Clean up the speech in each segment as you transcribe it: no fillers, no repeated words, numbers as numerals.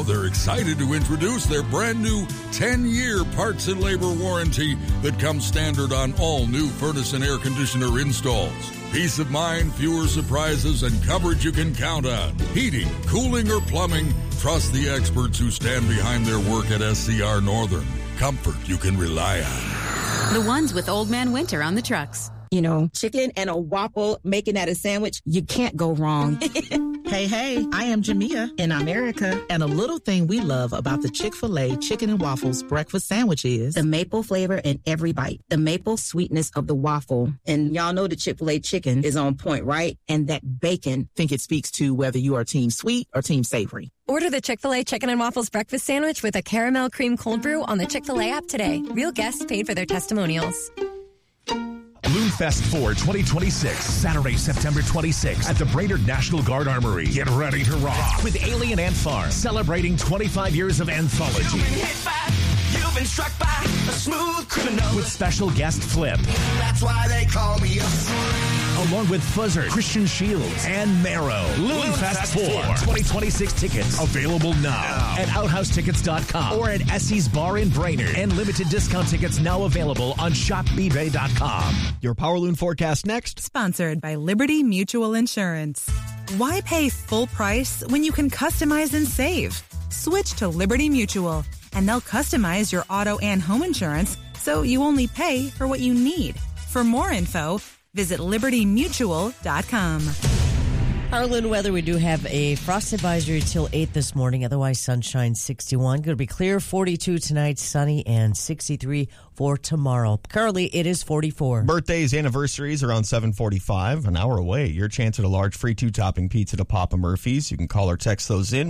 they're excited to introduce their brand new 10-year parts and labor warranty that comes standard on all new furnace and air conditioner installs. Peace of mind, fewer surprises, and coverage you can count on. Heating, cooling, or plumbing, trust the experts who stand behind their work at SCR Northern. Comfort you can rely on. The ones with Old Man Winter on the trucks. You know, chicken and a waffle, making that a sandwich, you can't go wrong. Hey, I am Jamia. And I'm Erica. And a little thing we love about the Chick-fil-A Chicken and Waffles breakfast sandwich is the maple flavor in every bite, the maple sweetness of the waffle. And y'all know the Chick-fil-A chicken is on point, right? And that bacon. Think it speaks to whether you are team sweet or team savory. Order the Chick-fil-A Chicken and Waffles breakfast sandwich with a caramel cream cold brew on the Chick-fil-A app today. Real guests paid for their testimonials. Balloon-Fest 4 2026, Saturday, September 26th at the Brainerd National Guard Armory. Get ready to rock with Alien Ant Farm, celebrating 25 years of anthology. You've been hit by, you've been struck by a smooth criminal. With special guest Flip. That's why they call me a Along with Fuzzard, Christian Shields, and Marrow. Balloon-Fest 4 2026 tickets available now at OuthouseTickets.com or at Essie's Bar in Brainerd. And limited discount tickets now available on ShopBeebay.com. Your Power Loon forecast next. Sponsored by Liberty Mutual Insurance. Why pay full price when you can customize and save? Switch to Liberty Mutual, and they'll customize your auto and home insurance so you only pay for what you need. For more info, visit libertymutual.com. Power Loon weather, we do have a frost advisory till 8 this morning. Otherwise, sunshine 61. Going to be clear, 42 tonight, sunny, and 63 for tomorrow. Currently, it is 44. Birthdays, anniversaries around 7:45, an hour away. Your chance at a large free 2-topping pizza to Papa Murphy's. You can call or text those in,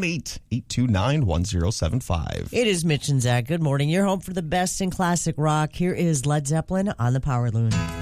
218-829-1075. It is Mitch and Zach. Good morning. You're home for the best in classic rock. Here is Led Zeppelin on the Power Loon.